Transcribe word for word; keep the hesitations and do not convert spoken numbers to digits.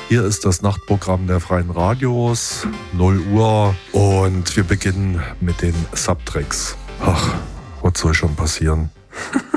Hier ist das Nachtprogramm der Freien Radios, null Uhr, und wir beginnen mit den Subtracks. Ach, was soll schon passieren?